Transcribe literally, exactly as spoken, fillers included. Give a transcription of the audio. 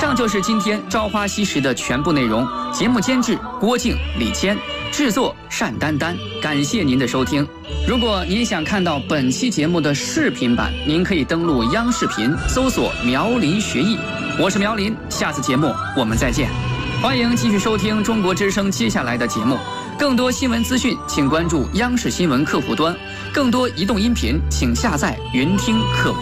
上就是今天《朝花夕拾》的全部内容。节目监制郭靖、李谦，制作单丹丹。感谢您的收听。如果您想看到本期节目的视频版，您可以登录央视频搜索苗林学艺。我是苗林，下次节目我们再见。欢迎继续收听中国之声接下来的节目。更多新闻资讯，请关注央视新闻客户端；更多移动音频，请下载云听客户。